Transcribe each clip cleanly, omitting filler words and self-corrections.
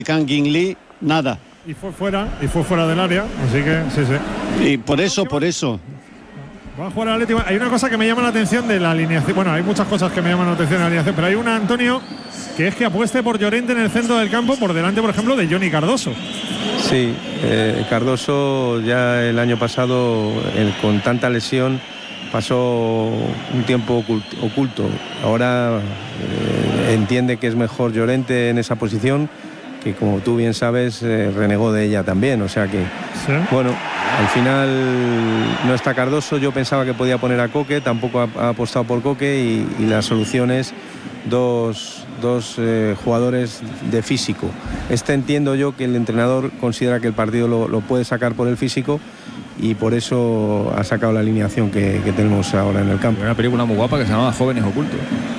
Kangin Lee, nada. Y fue fuera del área, así que sí. Y por eso. Va a jugar el Atlético. Hay una cosa que me llama la atención de la alineación. Bueno, hay muchas cosas que me llaman la atención de la alineación, pero hay una, Antonio, que es que apueste por Llorente en el centro del campo por delante, por ejemplo, de Johnny Cardoso. Sí, Cardoso ya el año pasado, con tanta lesión, pasó un tiempo oculto. Ahora entiende que es mejor Llorente en esa posición, que como tú bien sabes, renegó de ella también. O sea que, ¿sí? Bueno, al final no está Cardoso. Yo pensaba que podía poner a Coque, tampoco ha apostado por Coque, y la solución es dos jugadores de físico. Entiendo yo que el entrenador considera que el partido lo puede sacar por el físico, y por eso ha sacado la alineación que tenemos ahora en el campo. Una película muy guapa que se llama Jóvenes Ocultos.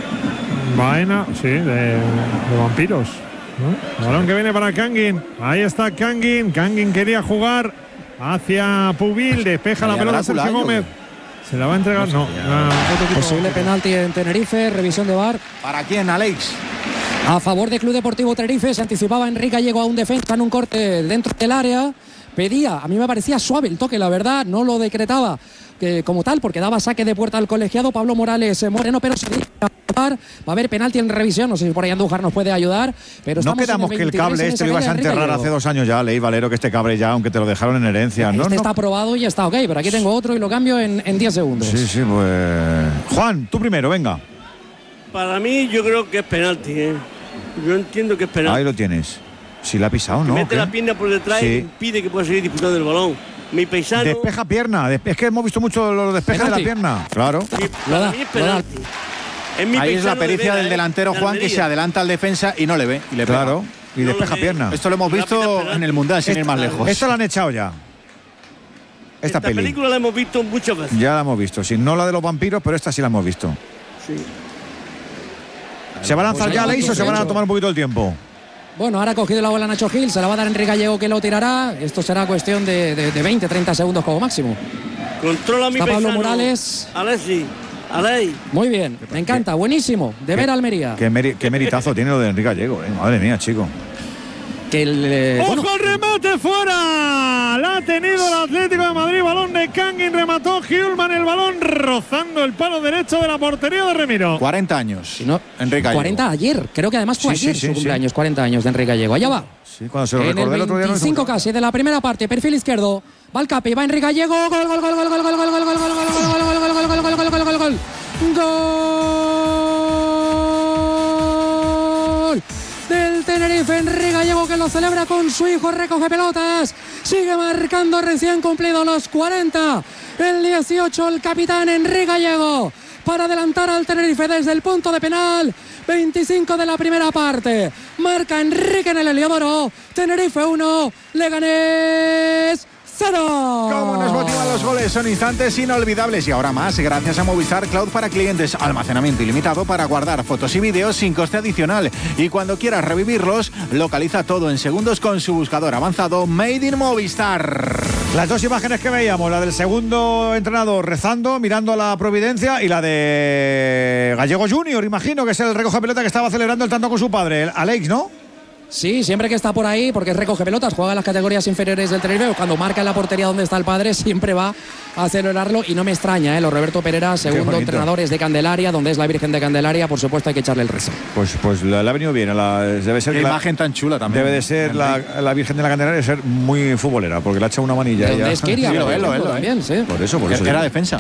Vaina, sí, de vampiros, ¿no? Balón que viene para Kangin. Ahí está Kangin. Kangin quería jugar hacia Pubil. Despeja la pelota Sergio Gómez. ¿Se la va a entregar? No. Posible penalti en Tenerife. Revisión de VAR. ¿Para quién, Alex? A favor del Club Deportivo Tenerife. Se anticipaba Enrique Gallego a un defensa en un corte dentro del área. Pedía, a mí me parecía suave el toque, la verdad, no lo decretaba como tal, porque daba saque de puerta al colegiado Pablo Morales Moreno, pero se va a haber penalti en revisión. No sé si por ahí Andújar nos puede ayudar, pero no quedamos que el cable lo ibas a enterrar hace 2 años ya, Leí Valero, que este cable ya, aunque te lo dejaron en herencia. Está aprobado y está ok, pero aquí tengo otro y lo cambio en 10 segundos. Sí, pues... Juan, tú primero, venga. Para mí yo creo que es penalti, Yo entiendo que es penalti. Ahí lo tienes. Si la ha pisado, ¿no? Mete la pierna por detrás, sí, y impide que pueda seguir disputando el balón. Mi paisano... Despeja pierna. Es que hemos visto mucho los despejes de la pierna. Claro. Sí, para mí es penalti. Ahí es la pericia del delantero, Juan, que se adelanta al defensa y no le ve. Y le pega. Claro. Y no despeja pierna. Esto lo hemos visto en el Mundial, sin ir más lejos. Esto lo han echado ya. Esta película la hemos visto muchas veces. Ya la hemos visto. Sí, no la de los vampiros, pero esta sí la hemos visto. Sí. ¿Se va a lanzar ya, Leis, o se van a tomar un poquito el tiempo? Bueno, ahora ha cogido la bola Nacho Gil, se la va a dar Enrique Gallego, que lo tirará. Esto será cuestión de 20, 30 segundos como máximo. Controla mi Pablo paisano. Morales. Alei. Muy bien, me encanta, buenísimo. De ver Almería. Qué meritazo tiene lo de Enrique Gallego, Madre mía, chico. ¡Ojo al remate fuera! La ha tenido el Atlético de Madrid. Balón de Kangin, remató Hjulman el balón rozando el palo derecho de la portería de Remiro. 40 años. Si no, Enrique Gallego. 40 ayer, creo que además fue ayer su cumpleaños, 40 años de Enrique Gallego. Allá va. Sí, cuando se lo recordé el otro día. 25 casi de la primera parte, perfil izquierdo. Va el Capi, va Enrique Gallego. Gol, gol, gol, gol, gol, gol, gol, gol, gol, gol, gol, gol, gol, gol, gol. Del Tenerife, Enrique Gallego, que lo celebra con su hijo, recoge pelotas, sigue marcando recién cumplido los 40, el 18, el capitán Enrique Gallego, para adelantar al Tenerife desde el punto de penal. 25 de la primera parte, marca Enrique en el Heliodoro. Tenerife 1, Leganés 0. Cómo nos motivan los goles, son instantes inolvidables, y ahora más gracias a Movistar Cloud para clientes, almacenamiento ilimitado para guardar fotos y vídeos sin coste adicional, y cuando quieras revivirlos, localiza todo en segundos con su buscador avanzado Made in Movistar. Las dos imágenes que veíamos, la del segundo entrenador rezando, mirando a la providencia, y la de Gallego Junior, imagino que es el recoge pelota que estaba celebrando el tanto con su padre, Alex, ¿no? Sí, siempre que está por ahí, porque recoge pelotas, juega en las categorías inferiores del Tenerife, cuando marca en la portería donde está el padre, siempre va a celebrarlo, y no me extraña, Los Roberto Pereira, segundo entrenador, es de Candelaria, donde es la Virgen de Candelaria, por supuesto hay que echarle el rezo. Pues le ha venido bien, debe ser... Qué imagen tan chula también. Debe de ser la Virgen de la Candelaria, debe ser muy futbolera, porque le ha echado una manilla. ¿De dónde es Kiria? Sí, lo también, sí. Por eso. Era defensa.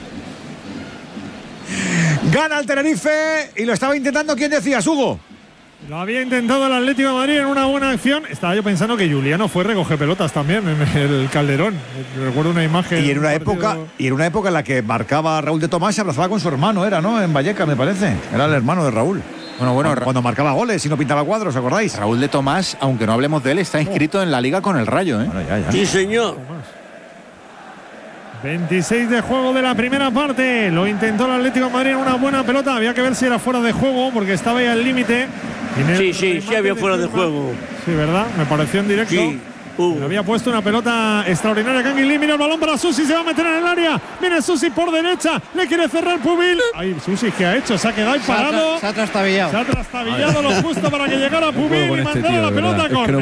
Gana el Tenerife, y lo estaba intentando, ¿quién decías, Hugo? Lo había intentado el Atlético de Madrid en una buena acción. Estaba yo pensando que Juliano fue recoger pelotas también en el Calderón. Recuerdo una imagen. Y en una época en la que marcaba Raúl de Tomás, se abrazaba con su hermano, ¿no? En Vallecas, me parece. Era el hermano de Raúl. Bueno, cuando marcaba goles y no pintaba cuadros, ¿acordáis? Raúl de Tomás, aunque no hablemos de él, está inscrito en la Liga con el Rayo, Bueno, ya. Sí, señor. 26 de juego de la primera parte. Lo intentó el Atlético de Madrid en una buena pelota. Había que ver si era fuera de juego, porque estaba ahí al límite. Sí, había fuera de juego. Sí, ¿verdad? Me pareció en directo. Sí. Había puesto una pelota extraordinaria Kangin Lee. Mira el balón para Susi, se va a meter en el área. Viene Susi por derecha, le quiere cerrar Pubil. Ay, Susi, ¿qué ha hecho? Se ha quedado ahí parado. Se ha trastabillado. Se ha trastabillado lo justo para que llegara Pubil y mandara la pelota con.